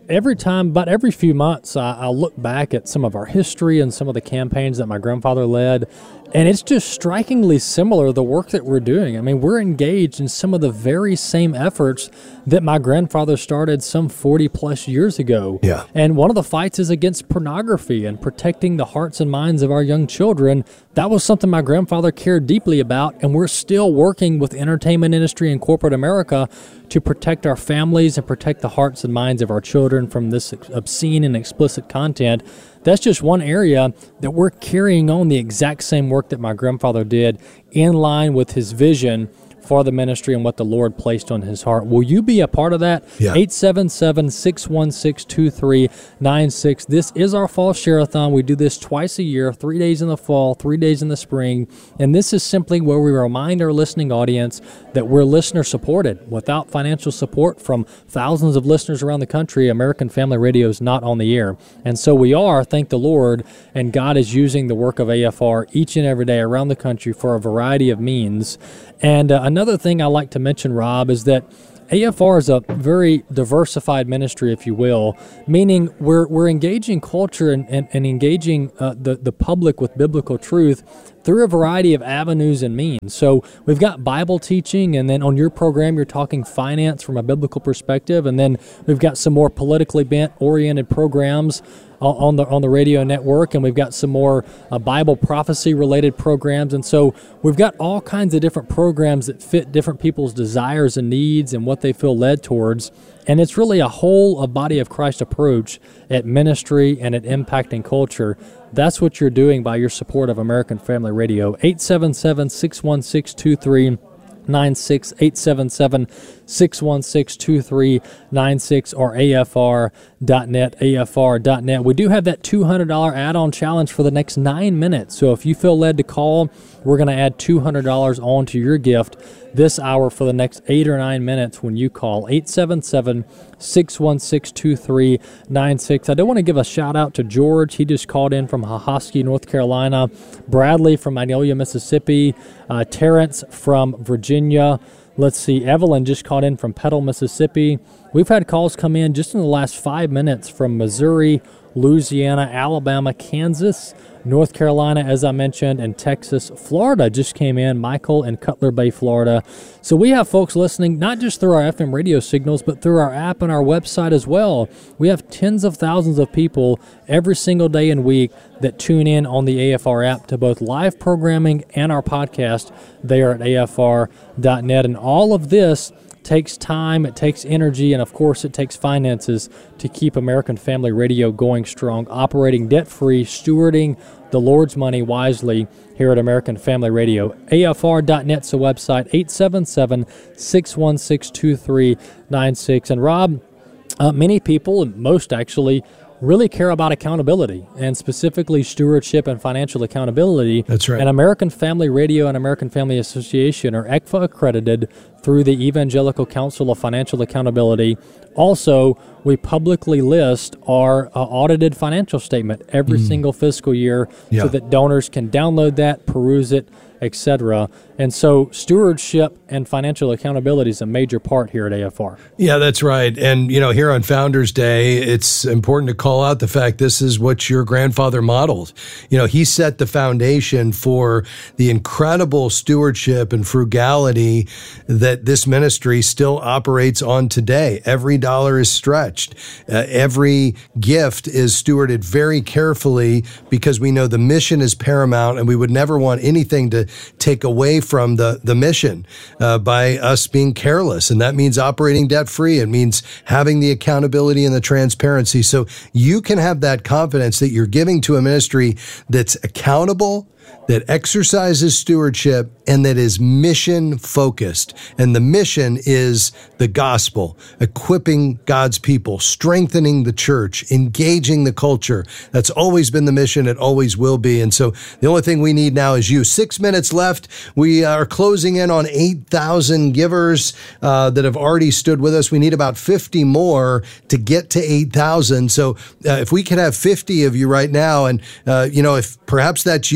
Speaker 10: every time, about every few months, I, I look back at some of our history and some of the campaigns that my grandfather led, and it's just strikingly similar, the work that we're doing. I mean, we're engaged in some of the very same efforts that my grandfather started some forty plus years ago.
Speaker 11: Yeah.
Speaker 10: And one of the fights is against pornography and protecting the hearts and minds of our young children. That was something my grandfather cared deeply about, and we're still working with the entertainment industry and corporate America to protect our families and protect the hearts and minds of our children from this obscene and explicit content. That's just one area that we're carrying on the exact same work that my grandfather did, in line with his vision for the ministry and what the Lord placed on his heart. Will you be a part of that?
Speaker 11: Yeah.
Speaker 10: eight seven seven, six one six, two three nine six. This is our Fall Share-a-thon. We do this twice a year, three days in the fall, three days in the spring. And this is simply where we remind our listening audience that we're listener-supported. Without financial support from thousands of listeners around the country, American Family Radio is not on the air. And so we are, thank the Lord, and God is using the work of A F R each and every day around the country for a variety of means. And uh, another thing I like to mention, Rob, is that A F R is a very diversified ministry, if you will, meaning we're we're engaging culture and, and, and engaging uh, the, the public with biblical truth through a variety of avenues and means. So we've got Bible teaching, and then on your program you're talking finance from a biblical perspective, and then we've got some more politically bent oriented programs on the on the radio network, and we've got some more uh, Bible prophecy related programs. And so we've got all kinds of different programs that fit different people's desires and needs and what they feel led towards. And it's really a whole a body of Christ approach at ministry and at impacting culture. That's what you're doing by your support of American Family Radio. eight seven seven, six one six, two three nine six, eight seven seven, six one six, two three nine six, or A F R dot net, A F R dot net. We do have that two hundred dollars add-on challenge for the next nine minutes. So if you feel led to call, we're going to add two hundred dollars on to your gift this hour for the next eight or nine minutes when you call eight seven seven, six one six, two three nine six. I do want to give a shout out to George. He just called in from Ahoskie, North Carolina. Bradley from Magnolia, Mississippi. Uh, Terrence from Virginia. Let's see, Evelyn just called in from Petal, Mississippi. We've had calls come in just in the last five minutes from Missouri, Louisiana, Alabama, Kansas, North Carolina, as I mentioned, and Texas. Florida just came in, Michael in Cutler Bay, Florida. So we have folks listening not just through our F M radio signals, but through our app and our website as well. We have tens of thousands of people every single day and week that tune in on the A F R app to both live programming and our podcast there at A F R dot net. And all of this takes time, it takes energy, and of course it takes finances to keep American Family Radio going strong, operating debt-free, stewarding the Lord's money wisely here at American Family Radio. A F R dot net's a website, eight seven seven, six one six, two three nine six. And Rob, uh, many people, and most actually, really care about accountability, and specifically stewardship and financial accountability.
Speaker 11: That's right.
Speaker 10: And American Family Radio and American Family Association are E C F A accredited through the Evangelical Council of Financial Accountability. Also, we publicly list our uh, audited financial statement every mm. single fiscal year
Speaker 11: yeah.
Speaker 10: so that donors can download that, peruse it, et cetera. And so stewardship and financial accountability is a major part here at A F R.
Speaker 11: Yeah, that's right. And, you know, here on Founders Day, it's important to call out the fact this is what your grandfather modeled. You know, he set the foundation for the incredible stewardship and frugality that this ministry still operates on today. Every dollar is stretched. Uh, every gift is stewarded very carefully because we know the mission is paramount, and we would never want anything to take away from the, the mission uh, by us being careless. And that means operating debt-free. It means having the accountability and the transparency. So you can have that confidence that you're giving to a ministry that's accountable, that exercises stewardship, and that is mission-focused. And the mission is the gospel, equipping God's people, strengthening the church, engaging the culture. That's always been the mission. It always will be. And so the only thing we need now is you. Six minutes left. We are closing in on eight thousand givers uh, that have already stood with us. We need about fifty more to get to eight thousand. So uh, if we could have fifty of you right now, and, uh, you know, if perhaps that's you, just say,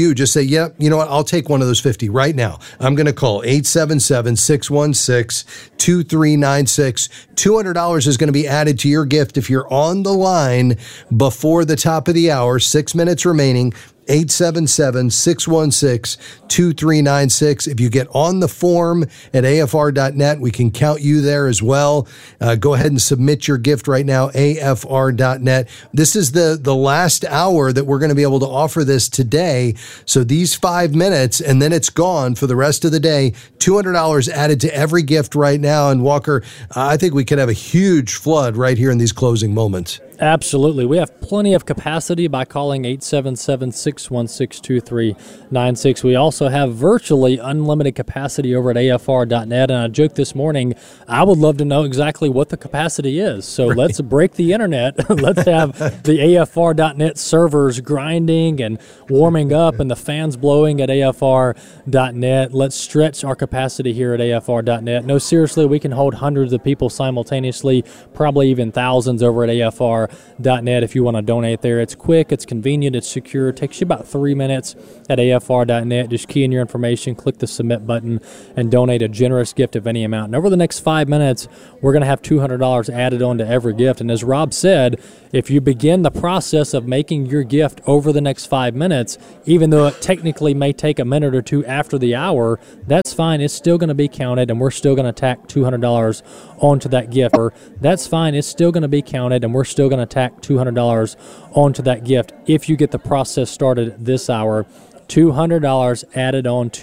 Speaker 11: yep, you know what, I'll take one of those fifty right now. I'm going to call eight seven seven, six one six, two three nine six. two hundred dollars is going to be added to your gift if you're on the line before the top of the hour, six minutes remaining. eight seven seven, six one six, two three nine six. If you get on the form at A F R dot net, we can count you there as well. Uh, go ahead and submit your gift right now, A F R dot net. This is the, the last hour that we're going to be able to offer this today. So these five minutes, and then it's gone for the rest of the day. two hundred dollars added to every gift right now. And Walker, I think we could have a huge flood right here in these closing moments.
Speaker 10: Absolutely. We have plenty of capacity by calling eight seven seven, six one six, two three nine six. We also have virtually unlimited capacity over at A F R dot net. And I joked this morning, I would love to know exactly what the capacity is. So right. Let's break the internet. Let's have the A F R dot net servers grinding and warming up and the fans blowing at A F R dot net. Let's stretch our capacity here at A F R dot net. No, seriously, we can hold hundreds of people simultaneously, probably even thousands over at A F R dot net if you want to donate there. It's quick, it's convenient, it's secure. It takes you about three minutes at A F R dot net. Just key in your information, click the submit button, and donate a generous gift of any amount. And over the next five minutes, we're going to have two hundred dollars added onto every gift. And as Rob said, if you begin the process of making your gift over the next five minutes, even though it technically may take a minute or two after the hour, that's fine. It's still going to be counted, and we're still going to tack two hundred dollars onto that gift. Or that's fine. It's still going to be counted, and we're still going to tack two hundred dollars onto that gift if you get the process started this hour. two hundred dollars added on to